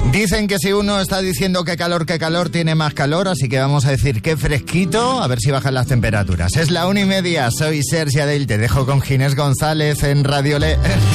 Dicen que si uno está diciendo que calor, tiene más calor, así que vamos a decir que fresquito, a ver si bajan las temperaturas. Es la 1:30, soy Sergi Adell, te dejo con Ginés González en Radio Le.